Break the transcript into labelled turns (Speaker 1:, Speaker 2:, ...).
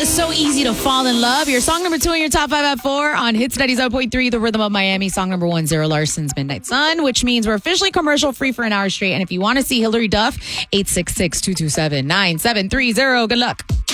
Speaker 1: So Easy to Fall in Love. Your song number 2 in your top 5 at 4 on Hits 97.3, The Rhythm of Miami. Song number 1, Zara Larson's Midnight Sun, which means we're officially commercial free for an hour straight. And if you want to see Hillary Duff, 866-227-9730. Good luck.